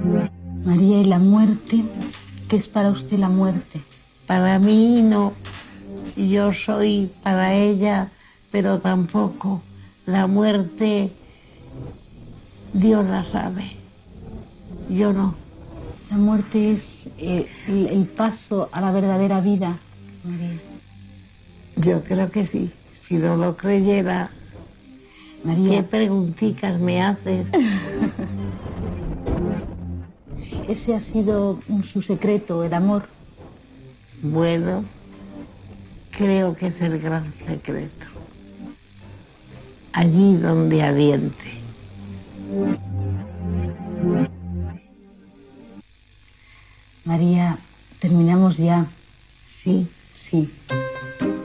María, ¿y la muerte? ¿Qué es para usted la muerte? Para mí no. Yo soy para ella, pero tampoco. La muerte, Dios la sabe. Yo no. La muerte es el paso a la verdadera vida, María. Yo creo que sí. Si no lo creyera, María. ¿qué preguntitas me haces? Ese ha sido su secreto, el amor. Bueno, creo que es el gran secreto. Allí donde adiente. María, terminamos ya. Sí.